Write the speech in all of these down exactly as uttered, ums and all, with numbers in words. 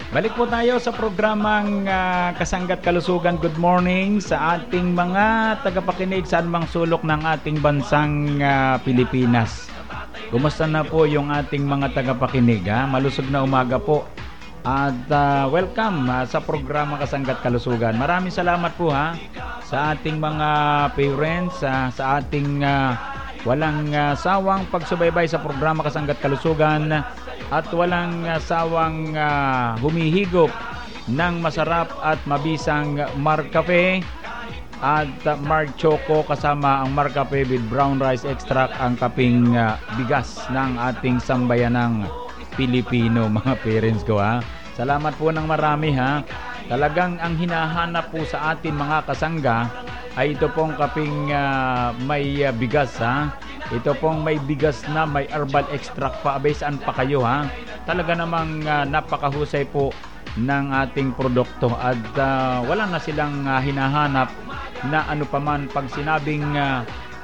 Balik po tayo sa programang uh, Kasanggat Kalusugan. Good morning sa ating mga tagapakinig sa anumang sulok ng ating bansang uh, Pilipinas. Kumusta na po yung ating mga tagapakinig? Ha? Malusog na umaga po. At uh, welcome uh, sa programa Kasanggat Kalusugan. Maraming salamat po ha sa ating mga parents, uh, sa ating uh, walang uh, sawang pagsubaybay sa programa Kasanggat Kalusugan at walang uh, sawang uh, humihigop ng masarap at mabisang Marcafe at uh, Marc Choco kasama ang Marcafe with brown rice extract, ang kaping uh, bigas ng ating sambayanang Pilipino, mga parents ko ha. Salamat po ng marami ha. Talagang ang hinahanap po sa atin mga kasangga ay ito pong kaping uh, may uh, bigas ha. Ito pong may bigas na may herbal extract pa. Abay, saan pa kayo ha? Talaga namang uh, napakahusay po ng ating produkto. At uh, wala na silang uh, hinahanap na ano pa man pag sinabing uh,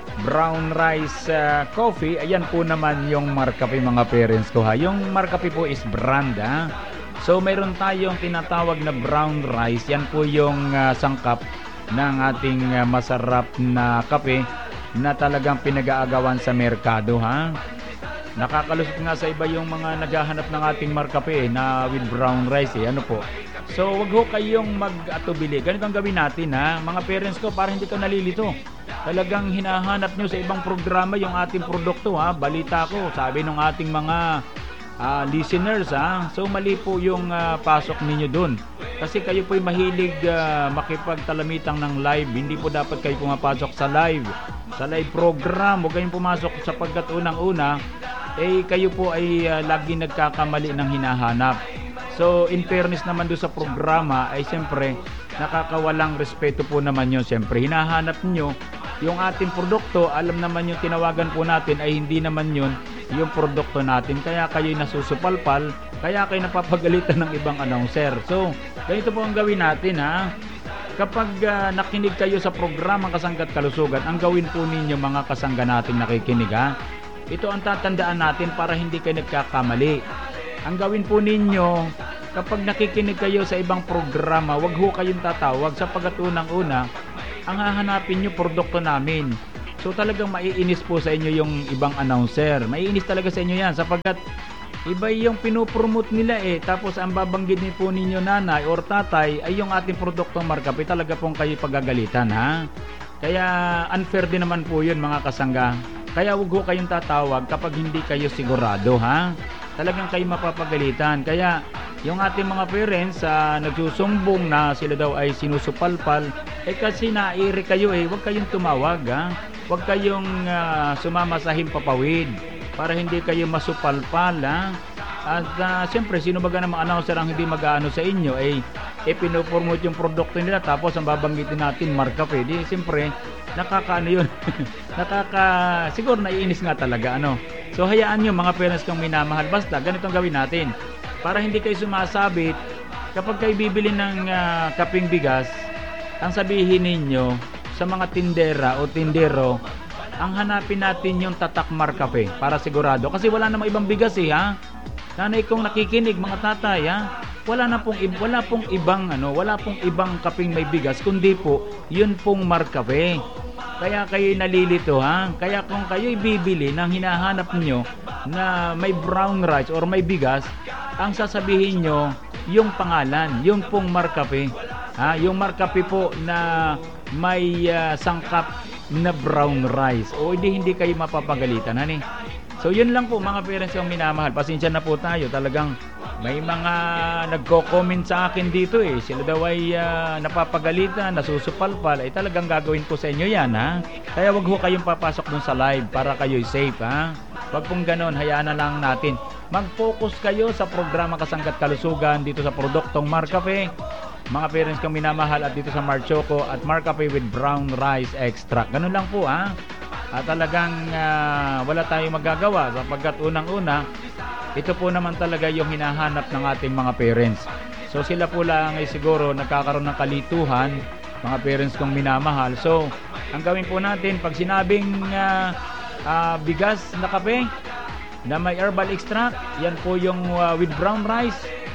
brown rice uh, coffee. Ayan po naman yung Marcafe mga parents ko ha. Yung Marcafe po is brand ha. So mayroon tayong tinatawag na brown rice. Yan po yung uh, sangkap ng ating uh, masarap na kape na talagang pinag-aagawan sa merkado ha. Nakakalusot nga sa iba yung mga naghahanap ng ating Marcafe eh, na with brown rice eh. Ano po? So wag ho kayong mag-atubili. Ganito ang gawin natin ha. Mga parents ko, para hindi ka nalilito. Talagang hinahanap nyo sa ibang programa yung ating produkto ha. Balita ko, sabi ng ating mga uh, listeners ha. So mali po yung uh, pasok ninyo dun. Kasi kayo po'y mahilig uh, makipagtalamitang ng live. Hindi po dapat kayo pumapasok sa live. Sa live program, huwag kayong pumasok sapagkat unang-una, eh kayo po ay uh, lagi nagkakamali ng hinahanap. So, in fairness naman doon sa programa, ay siyempre, nakakawalang respeto po naman yun. Siyempre, hinahanap nyo yung ating produkto, alam naman yung tinawagan po natin ay hindi naman yun yung produkto natin. Kaya kayo'y nasusupalpal, kaya kayo napapagalitan ng ibang announcer. So, ganito po ang gawin natin ha. Kapag uh, nakinig kayo sa programang Kasanggat Kalusugan, ang gawin po ninyo mga kasangga natin nakikinig ha. Ito ang tatandaan natin para hindi kayo nagkakamali. Ang gawin po ninyo, kapag nakikinig kayo sa ibang programa, wag ho kayong tatawag sapagkat unang-una, ang hahanapin nyo produkto namin. So talagang maiinis po sa inyo yung ibang announcer. Maiinis talaga sa inyo yan sapagkat iba yung pinopromote nila eh. Tapos ang babanggit po ninyo nanay or tatay ay yung ating produktong Marcafe. Talaga pong kayo pagagalitan ha. Kaya unfair din naman po yun mga kasangga. Kaya wag ho kayong tatawag kapag hindi kayo sigurado ha. Talagang kayo mapapagalitan. Kaya yung ating mga parents uh, nagsusumbong na sila daw ay sinusupalpal, eh kasi nairi kayo eh, huwag kayong tumawag ha. Huwag kayong uh, sumama sa himpapawid para hindi kayo masupalpal ha. At uh, siyempre, sino baga namang announcer ang hindi mag-aano sa inyo eh, eh pinopromote yung produkto nila tapos ang babanggitin natin Marcafe. Di siyempre, nakakaano yun. Nakaka, siguro naiinis nga talaga ano. So hayaan nyo mga parents kong minamahal. Basta ganito ang gawin natin. Para hindi kayo sumasabit, kapag kayo bibili ng uh, kaping bigas, ang sabihin ninyo sa mga tindera o tindero, ang hanapin natin yung tatak Marcafe para sigurado. Kasi wala namang ibang bigas eh ha. Nanay kong nakikinig mga tatay ha. Wala na pong wala pong ibang ano, wala pong ibang kaping may bigas kundi po yun pong Marcafe. Kaya kayo nalilito ha. Kaya kung kayo bibili ng hinahanap niyo na may brown rice or may bigas, ang sasabihin nyo yung pangalan, yung pong Marcafe. Ha, yung Marcafe po na may uh, sangkap na brown rice. O hindi hindi kayo mapapagalitan hani. So yun lang po mga parents yung minamahal. Pasensya na po tayo. Talagang may mga nagko-comment sa akin dito eh. Sila daw ay uh, napapagalitan, nasusupalpal. Ay talagang gagawin ko sa inyo yan ha. Kaya wag ho kayong papasok dun sa live para kayo'y safe ha. Wag pong ganon, hayaan na lang natin. Mag-focus kayo sa programa Kasanggat Kalusugan dito sa produktong Marcafe. Mga parents kong minamahal at dito sa Marc Choco at Marcafe with brown rice extract. Ganun lang po ha. At talagang uh, wala tayong magagawa sapagkat unang-una, ito po naman talaga yung hinahanap ng ating mga parents. So sila po lang ay siguro nagkakaroon ng kalituhan, mga parents kong minamahal. So ang gawin po natin, pag sinabing uh, uh, bigas na kape na may herbal extract, yan po yung uh, with brown rice.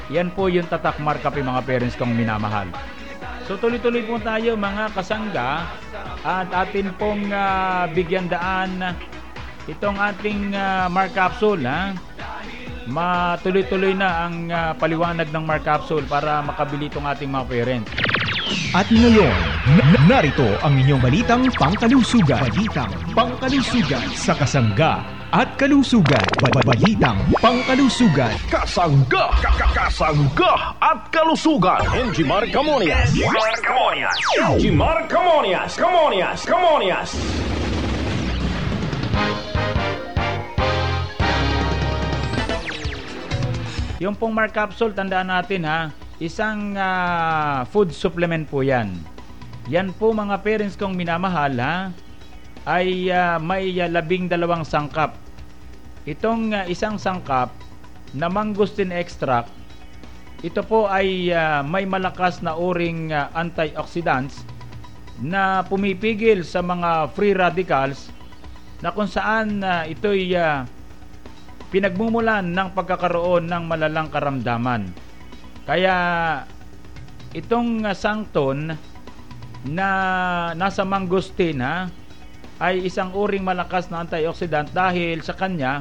Yan po yung tatak markup yung mga parents kong minamahal. So tuloy-tuloy po tayo mga kasangga at atin pong uh, bigyan daan itong ating uh, Mark Capsule. Ha? Matuloy-tuloy na ang uh, paliwanag ng Mark Capsule para makabili itong ating mga parents. At ngayon, n- narito ang inyong balitang pangkalusugan. Balitang pangkalusugan sa kasangga at kalusugan. Balitang pangkalusugan. Kasangga, kasangga at kalusugan. Enjimar Camonias. Enjimar Camonias. Enjimar Camonias. Camonias. Camonias. Yung pong Mark Capsule, tandaan natin ha, isang uh, food supplement po yan. Yan po mga parents kong minamahal ha, ay uh, may uh, labing dalawang sangkap. Itong uh, isang sangkap na mangosteen extract, ito po ay uh, may malakas na uring uh, antioxidants na pumipigil sa mga free radicals na kung saan uh, ito'y uh, pinagmumulan ng pagkakaroon ng malalang karamdaman. Kaya itong uh, sangton na nasa mangosteen ha, ay isang uring malakas na antioxidant dahil sa kanya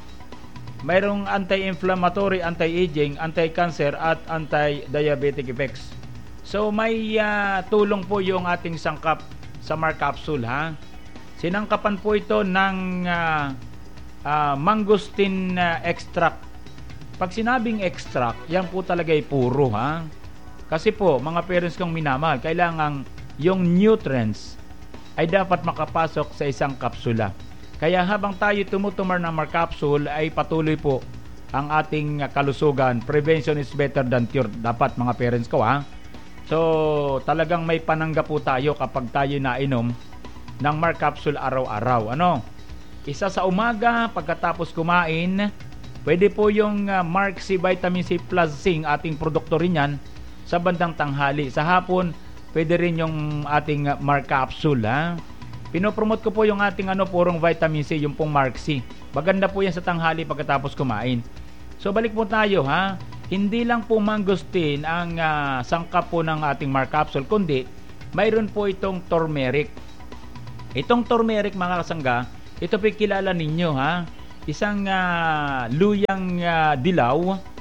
mayroong anti-inflammatory, anti-aging, anti-cancer at anti-diabetic effects. So may uh, tulong po yung ating sangkap sa Mark Capsule ha. Sinangkapan po ito ng uh, uh, mangosteen uh, extract. Pag sinabing extract, yan po talaga ay puro ha. Kasi po mga parents kong minamahal, kailangan yung nutrients ay dapat makapasok sa isang kapsula. Kaya habang tayo tumutumar ng Mark Capsule ay patuloy po ang ating kalusugan. Prevention is better than cure. Dapat mga parents ko ha. So talagang may panangga po tayo kapag tayo nainom ng Mark Capsule araw-araw. Ano? Isa sa umaga pagkatapos kumain, pwede po yung uh, Mark C Vitamin C Plus Zinc, ating produkto rin yan, sa bandang tanghali. Sa hapon, pwede rin yung ating uh, Mark Capsule ha. Pinopromote ko po yung ating ano, purong vitamin C, yung pong Mark C. Maganda po yan sa tanghali pagkatapos kumain. So balik po tayo ha. Hindi lang po mangosteen ang uh, sangkap po ng ating Mark Capsule, kundi mayroon po itong turmeric. Itong turmeric mga kasangga, ito po kilala ninyo ha. Isang uh, luyang uh, dilaw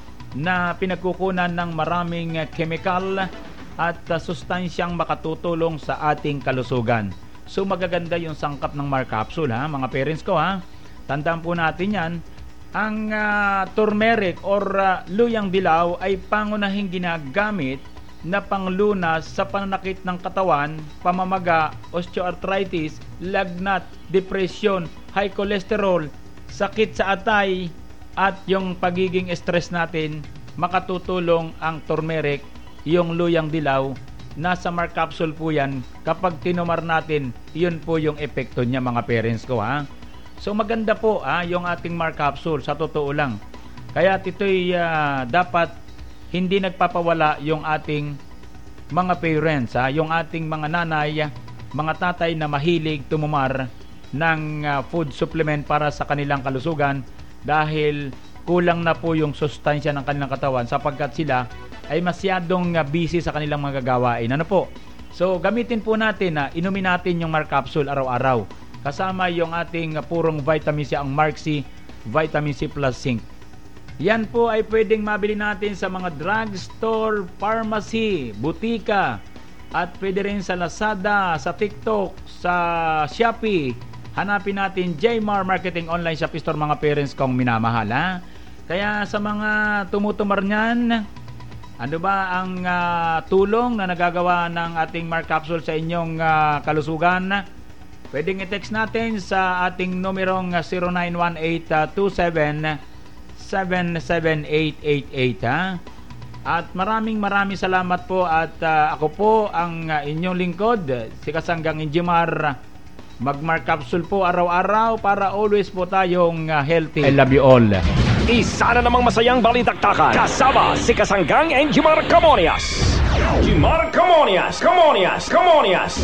na pinagkukunan ng maraming uh, chemical at uh, sustansyang makatutulong sa ating kalusugan. So magaganda yung sangkap ng Mark Capsule ha, mga parents ko ha. Tandaan po natin yan. Ang uh, turmeric or uh, luyang dilaw ay pangunahing ginagamit na panglunas sa pananakit ng katawan, pamamaga, osteoarthritis, lagnat, depression, high cholesterol, sakit sa atay at yung pagiging stress natin. Makatutulong ang turmeric, yung luyang dilaw. Nasa Mark Capsule po yan. Kapag tinumar natin, yun po yung epekto niya mga parents ko ha. So maganda po ha, yung ating Mark Capsule sa totoo lang. Kaya ito'y uh, dapat hindi nagpapawala yung ating mga parents ha, yung ating mga nanay, mga tatay na mahilig tumumar ng uh, food supplement para sa kanilang kalusugan dahil kulang na po yung sustansya ng kanilang katawan sapagkat sila ay masyadong uh, busy sa kanilang mga gawain. Ano po? So gamitin po natin na uh, inumin natin yung Mark Capsule araw-araw. Kasama yung ating uh, purong vitamin C, ang Mark C Vitamin C Plus Zinc. Yan po ay pwedeng mabili natin sa mga drugstore, pharmacy, butika, at pwede rin sa Lazada, sa TikTok, sa Shopee. Hanapin natin J-Mar Marketing Online Shopee Store mga parents kong minamahal ha. Kaya sa mga tumutumar niyan, ano ba ang uh, tulong na nagagawa ng ating Mark Capsule sa inyong uh, kalusugan? Pwedeng i-text natin sa ating numerong uh, zero nine one eight two seven seven seven eight eight eight ha. At maraming maraming salamat po at uh, ako po ang uh, inyong lingkod, si Kasanggang Enjimar. Mag-Mark Capsule po araw-araw para always po tayong uh, healthy. I love you all. Isa na namang masayang balitaktakan. Kasama si Kasanggang Enjimar Camonias. Enjimar Camonias. Camonias. Camonias.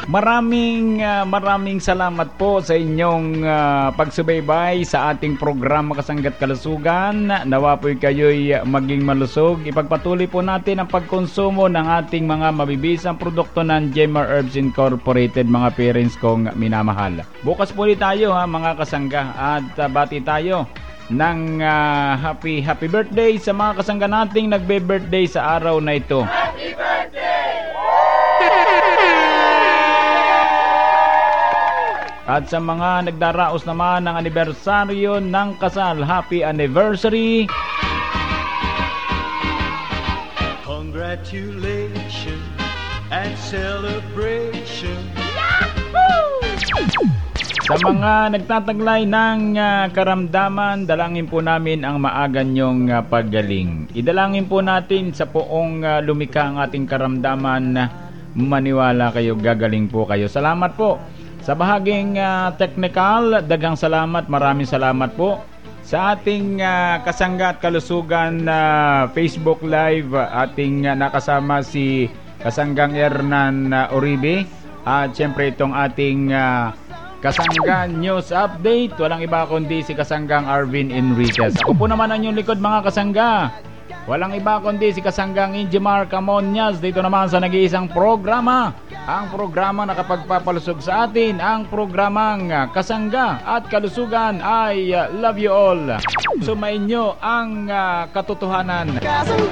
Maraming uh, maraming salamat po sa inyong uh, pagsubaybay sa ating programa Kasangga't Kalusugan. Nawa po'y kayo'y maging malusog. Ipagpatuloy po natin ang pagkonsumo ng ating mga mabibisang produkto ng Gemma Herbs Incorporated, mga parents kong minamahal. Bukas po ulit tayo ha mga kasangga, at uh, bati tayo ng uh, happy happy birthday sa mga kasangga nating nagbe-birthday sa araw na ito. Happy birthday! At sa mga nagdaraos naman ng anibersaryo ng kasal, happy anniversary! Congratulations and celebration. Sa mga nagtataglay ng uh, karamdaman, dalangin po namin ang maaga niyong uh, paggaling. Idalangin po natin sa poong uh, lumikha ang ating karamdaman na maniwala kayo, gagaling po kayo. Salamat po. Sa bahaging uh, technical, daghang salamat, maraming salamat po. Sa ating uh, Kasangga at Kalusugan uh, Facebook Live, ating uh, nakasama si Kasanggang Hernan uh, Uribe. At syempre itong ating uh, Kasangga News Update, walang iba kundi si Kasanggang Arvin Enriquez. Ako po naman ang inyong likod mga kasangga. Walang iba kundi si Kasanggang Injimar Camonias, dito naman sa nag-iisang programa. Ang programa na kapagpapalusog sa atin, ang programang Kasangga at Kalusugan. I uh, love you all. Sumayin nyo ang uh, katotohanan.